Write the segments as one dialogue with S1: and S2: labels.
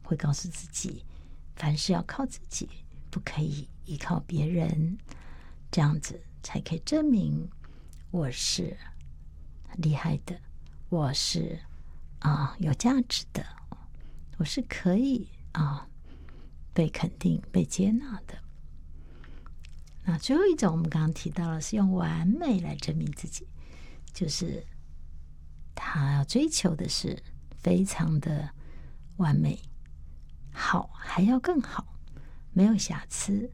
S1: 会告诉自己，凡事要靠自己，不可以依靠别人，这样子才可以证明我是厉害的，我是有价值的，我是可以被肯定、被接纳的。那最后一种，我们刚刚提到了是用完美来证明自己，就是他要追求的是非常的完美，好还要更好，没有瑕疵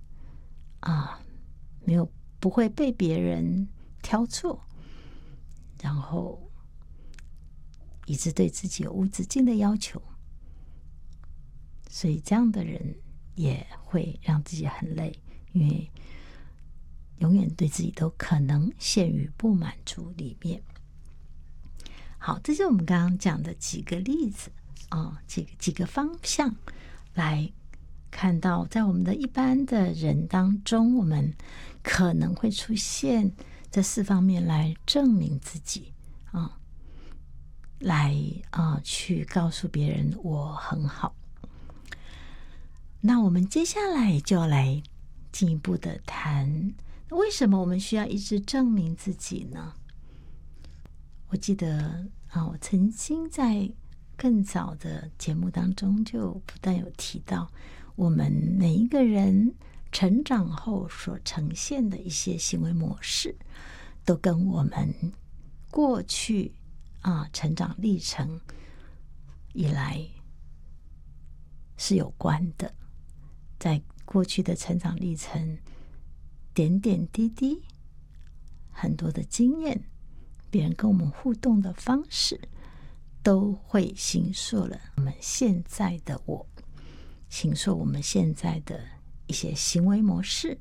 S1: 不会被别人挑错，然后一直对自己有无止境的要求，所以这样的人也会让自己很累，因为永远对自己都可能陷于不满足里面。好，这是我们刚刚讲的几个例子几个方向来看到，在我们的一般的人当中，我们可能会出现这4方面来证明自己来去告诉别人我很好。那我们接下来就要来进一步的谈，为什么我们需要一直证明自己呢？我记得我曾经在更早的节目当中就不但有提到，我们每一个人成长后所呈现的一些行为模式，都跟我们过去成长历程以来是有关的。在过去的成长历程，点点滴滴，很多的经验，别人跟我们互动的方式，都会形塑了我们现在的形塑我们现在的一些行为模式。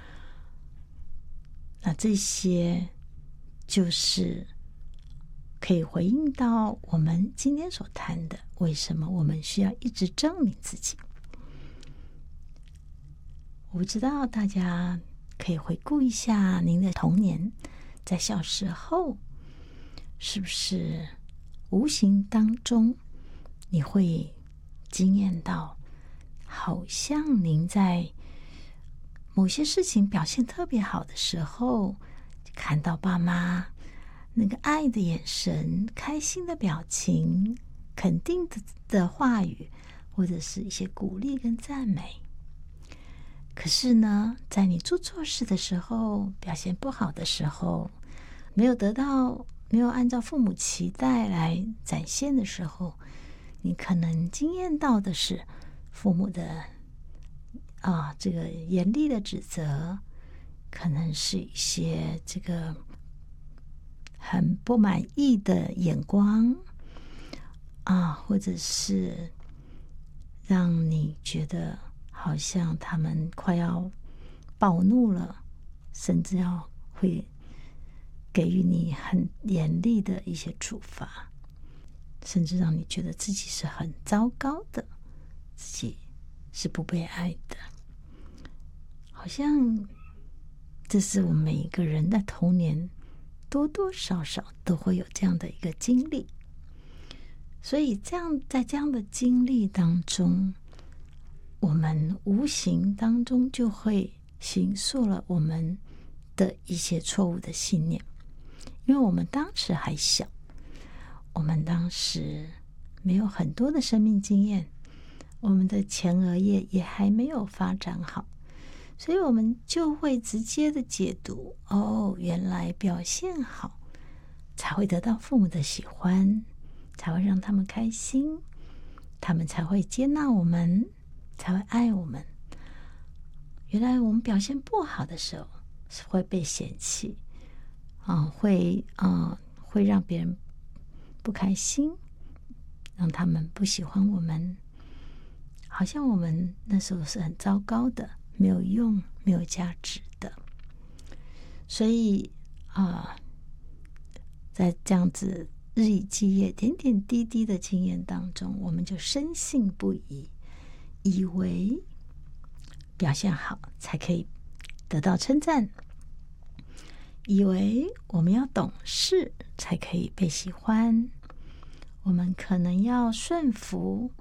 S1: 那这些就是可以回应到我们今天所谈的，为什么我们需要一直证明自己。我不知道大家可以回顾一下您的童年，在小时候是不是无形当中你会经验到，好像您在某些事情表现特别好的时候，看到爸妈那个爱的眼神、开心的表情、肯定的话语，或者是一些鼓励跟赞美。可是呢，在你做错事的时候，表现不好的时候，没有按照父母期待来展现的时候，你可能经验到的是父母的这个严厉的指责，可能是一些这个很不满意的眼光或者是让你觉得好像他们快要暴怒了，甚至会给予你很严厉的一些处罚，甚至让你觉得自己是很糟糕的，自己是不被爱的。好像这是我们每一个人的童年多多少少都会有这样的一个经历。所以在这样的经历当中，我们无形当中就会形塑了我们的一些错误的信念。因为我们当时还小，我们当时没有很多的生命经验，我们的前额叶也还没有发展好，所以我们就会直接的解读，原来表现好才会得到父母的喜欢，才会让他们开心，他们才会接纳我们，才会爱我们。原来我们表现不好的时候是会被嫌弃会让别人不开心，让他们不喜欢我们，好像我们那时候是很糟糕的，没有用、没有价值的。所以在这样子日以继夜、点点滴滴的经验当中，我们就深信不疑，以为表现好才可以得到称赞，以为我们要懂事才可以被喜欢，我们可能要顺服